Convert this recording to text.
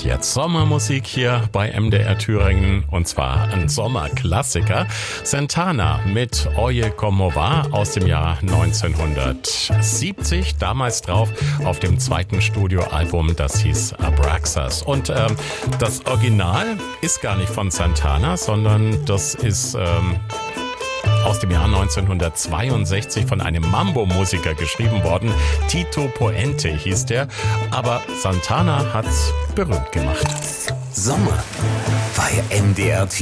jetzt Sommermusik hier bei MDR Thüringen und zwar ein Sommerklassiker. Santana mit Oye Como Va aus dem Jahr 1970, damals drauf auf dem zweiten Studioalbum, das hieß Abraxas. Und das Original ist gar nicht von Santana, sondern das ist aus dem Jahr 1962 von einem Mambo-Musiker geschrieben worden. Tito Puente hieß der, aber Santana hat's berühmt gemacht. Sommer bei MDR Thüringen.